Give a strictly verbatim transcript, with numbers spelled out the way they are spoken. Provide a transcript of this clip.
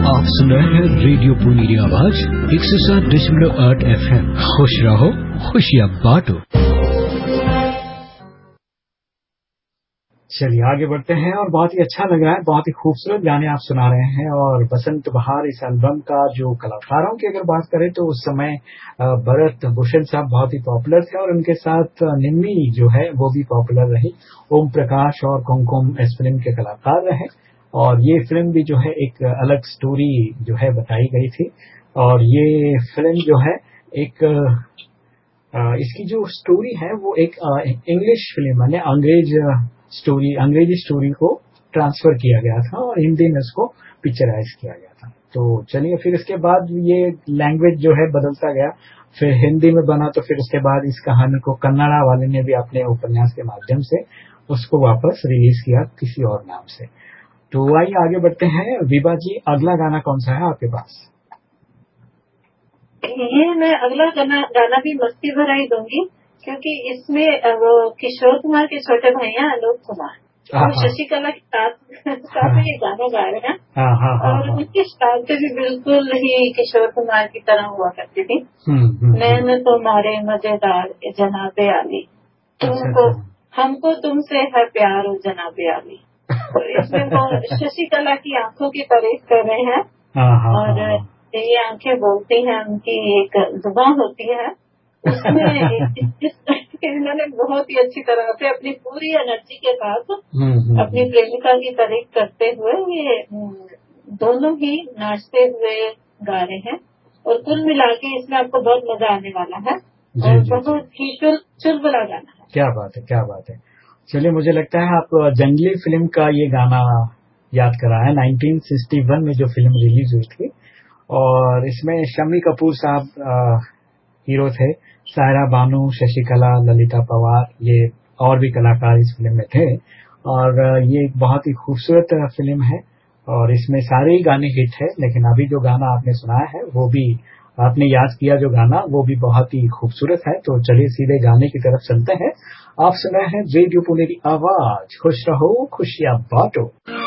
आप सुन रहे हैं रेडियो पुनीरी आवाज एक सौ सात दशमलव आठ एफ एम। खुश रहो, खुशियाँ बांटो। चलिए आगे बढ़ते हैं और बहुत ही अच्छा लग रहा है, बहुत ही खूबसूरत गाने आप सुना रहे हैं। और बसंत बहार इस एल्बम का जो कलाकारों की अगर बात करें तो उस समय भरत भूषण साहब बहुत ही पॉपुलर थे और उनके साथ निम्मी जो है वो भी पॉपुलर रही। ओम प्रकाश और कुमकुम इस फिल्म के कलाकार रहे और ये फिल्म भी जो है एक अलग स्टोरी जो है बताई गई थी। और ये फिल्म जो है एक इसकी जो स्टोरी है वो एक इंग्लिश फिल्म यानी अंग्रेज स्टोरी अंग्रेजी स्टोरी को ट्रांसफर किया गया था और हिंदी में उसको पिक्चराइज किया गया था। तो चलिए फिर इसके बाद ये लैंग्वेज जो है बदलता गया, फिर हिंदी में बना, तो फिर उसके बाद इस कहानी को कन्नड़ा वाले ने भी अपने उपन्यास के माध्यम से उसको वापस रिलीज किया किसी और नाम से। तो आइए आगे बढ़ते हैं। विभा जी, अगला गाना कौन सा है आपके पास? ये मैं अगला गाना गाना भी मस्ती भरा ही दूंगी क्योंकि इसमें वो किशोर कुमार के छोटे भैया अनूप कुमार और शशिकला के साथ साथ ये गाना गा रहे हैं और उनकी स्टाइल भी बिल्कुल ही किशोर कुमार की तरह हुआ करती थी। मैंने तो मारे मजेदार जनाबे आली, तुमको हमको तुमसे है प्यार जनाबे आली। तो इसमें वो शशिकला की आंखों की तारीफ कर रहे हैं और ये आंखें बोलती हैं, उनकी एक जुबान होती है उसमें इन्होंने बहुत ही अच्छी तरह से अपनी पूरी एनर्जी के साथ अपनी प्रेमिका की तारीफ करते हुए ये दोनों ही नाचते हुए गा रहे हैं और कुल मिला के इसमें आपको बहुत मजा आने वाला है और बहुत ही चुलबुला गाना है। क्या बात है, क्या बात है। चलिए, मुझे लगता है आप जंगली फिल्म का ये गाना याद करा है। नाइनटीन सिक्सटी वन में जो फिल्म रिलीज हुई थी और इसमें शम्मी कपूर साहब हीरो थे, सायरा बानू, शशिकला, ललिता पवार, ये और भी कलाकार इस फिल्म में थे। और ये एक बहुत ही खूबसूरत फिल्म है और इसमें सारे ही गाने हिट है, लेकिन अभी जो गाना आपने सुनाया है वो भी आपने याद किया, जो गाना वो भी बहुत ही खूबसूरत है। तो चलिए सीधे गाने की तरफ चलते हैं। आप सुन रहे हैं रेडियो पुनेरी आवाज, खुश रहो खुशियाँ बांटो।